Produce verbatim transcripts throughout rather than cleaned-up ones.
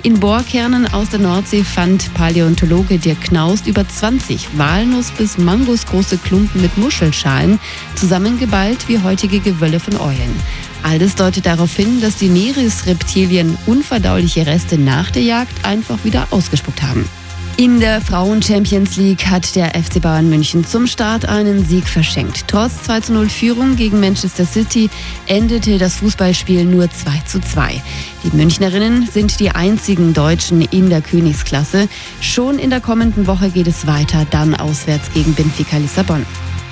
In Bohrkernen aus der Nordsee fand Paläontologe Dirk Knaust über zwanzig Walnuss- bis Mangusgroße Klumpen mit Muschelschalen, zusammengeballt wie heutige Gewölle von Eulen. Alles deutet darauf hin, dass die Meeresreptilien unverdauliche Reste nach der Jagd einfach wieder ausgespuckt haben. In der Frauen-Champions League hat der F C Bayern München zum Start einen Sieg verschenkt. Trotz zwei zu null Führung gegen Manchester City endete das Fußballspiel nur zwei zu zwei. Die Münchnerinnen sind die einzigen Deutschen in der Königsklasse. Schon in der kommenden Woche geht es weiter, dann auswärts gegen Benfica Lissabon.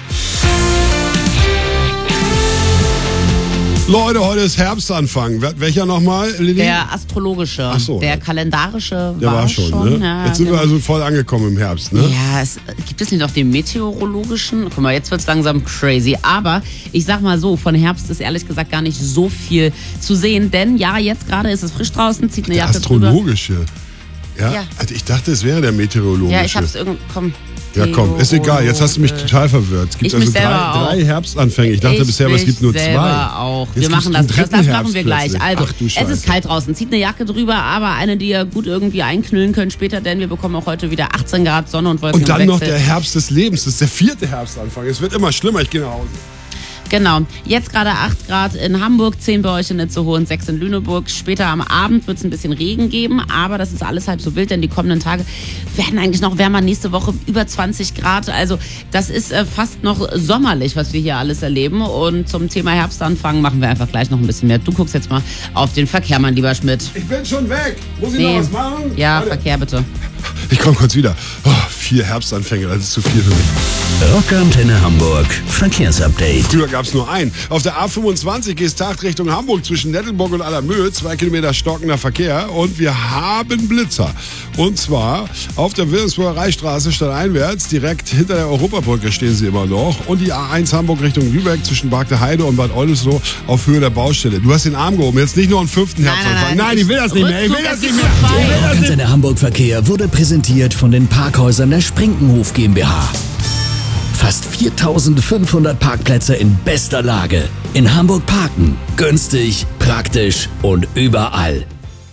Leute, heute ist Herbstanfang. Welcher nochmal, Lilly? Der astrologische. Ach so, der ja. kalendarische Der war, war schon, schon ne? ja, Jetzt sind genau. wir also voll angekommen im Herbst, ne? Ja, es, gibt es nicht noch den meteorologischen? Guck mal, jetzt wird's langsam crazy. Aber ich sag mal so, von Herbst ist ehrlich gesagt gar nicht so viel zu sehen. Denn ja, jetzt gerade ist es frisch draußen, zieht eine Der Jacke drüber. astrologische. Ja? Ja. Also ich dachte, es wäre der meteorologische. Ja, ich hab's irgendwie... Komm. Ja, komm, ist egal. Jetzt hast du mich total verwirrt. Es gibt Ich mich also selber drei, auch. drei Herbstanfänge. Ich dachte Ich bisher, aber es gibt nur mich zwei. selber auch. Jetzt Wir machen gibt's das. einen Das, dritten das machen wir Herbst gleich. plötzlich. Also, Ach du es Scheiße. ist kalt draußen. Zieht eine Jacke drüber, aber eine, die ihr gut irgendwie einknüllen könnt später, denn wir bekommen auch heute wieder achtzehn Grad Sonne und Wolken Und dann im noch Wechsel. der Herbst des Lebens. Das ist der vierte Herbstanfang. Es wird immer schlimmer. Ich gehe nach Hause. Genau. Jetzt gerade acht Grad in Hamburg, zehn bei euch in Itzehoe und sechs in Lüneburg. Später am Abend wird es ein bisschen Regen geben, aber das ist alles halb so wild, denn die kommenden Tage werden eigentlich noch wärmer. Nächste Woche über zwanzig Grad. Also das ist äh, fast noch sommerlich, was wir hier alles erleben. Und zum Thema Herbstanfang machen wir einfach gleich noch ein bisschen mehr. Du guckst jetzt mal auf den Verkehr, mein lieber Schmidt. Ich bin schon weg. Muss ich Nee. noch was machen? Ja, Warte. Verkehr bitte. Ich komme kurz wieder. Oh, vier Herbstanfänge, das ist zu viel für mich. Rockantenne Hamburg Verkehrsupdate. Früher gab es nur einen. Auf der A fünfundzwanzig geht es Tag Richtung Hamburg zwischen Nettelburg und Allermöhe. Zwei Kilometer stockender Verkehr. Und wir haben Blitzer. Und zwar auf der Wilhelmsburger Reichsstraße stadteinwärts. Direkt hinter der Europabrücke stehen sie immer noch. Und die A eins Hamburg Richtung Lübeck zwischen Barkte Heide und Bad Oldesloe auf Höhe der Baustelle. Du hast den Arm gehoben. Jetzt nicht nur einen fünften Herbstanfang. Nein, ich will das nicht mehr. Ich will das nicht mehr. Ich will das nicht mehr. Rockantenne Hamburg Verkehr wurde präsentiert von den Parkhäusern der Sprinkenhof GmbH. Fast viertausendfünfhundert Parkplätze in bester Lage. In Hamburg parken. Günstig, praktisch und überall.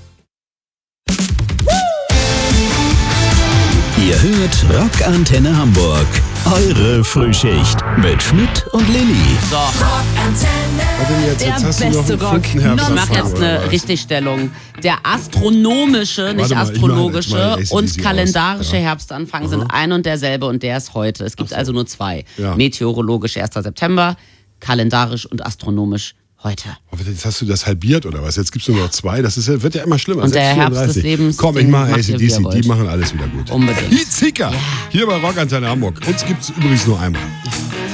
Ihr hört Rockantenne Hamburg. Eure Frühschicht mit Schmidt und Lilly. So, Warte, jetzt, der jetzt hast du noch beste einen Rock. fünften Ich Herbstanfang. mache jetzt oder eine was? Richtigstellung. Der astronomische, nicht Warte mal, ich astrologische mache- ich mache und A C D C kalendarische aus. Ja. Herbstanfang sind ein und derselbe und der ist heute. Es gibt Ach so. also nur zwei. Ja. Meteorologisch erster September, kalendarisch und astronomisch heute. Oh, jetzt hast du das halbiert oder was? Jetzt gibt's nur noch zwei. Das ist, ja- wird ja immer schlimmer. Und der sechs Herbst vierunddreißig. des Lebens, Komm, ich den mache macht ihr, wie ihr A C D C. Die wollt. machen alles wieder gut. Unbedingt. Die Zicker. Hier bei Rockantenne Hamburg. Uns gibt's übrigens nur einmal.